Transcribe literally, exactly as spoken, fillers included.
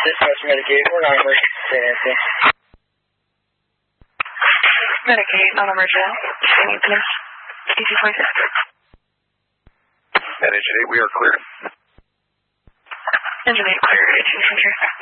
Dispatch Medicaid, we're not emergency, Saint Anthony. Medicaid, non-emergent, Saint Anthony, D C forty-six. And Engine eight, we are cleared. Engine eight cleared, eighteen twenty-three.